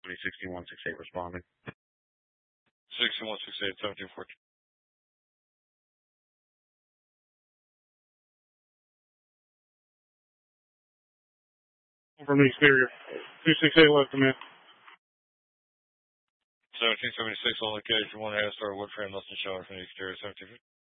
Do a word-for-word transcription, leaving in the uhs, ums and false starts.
sixty-one sixty-eight responding. sixty-one sixty-eight, seventeen fourteen. From the exterior. two sixty-eight left, command. seventeen seventy-six on location, one half star wood frame, nothing shower from the exterior, seventeen fifty.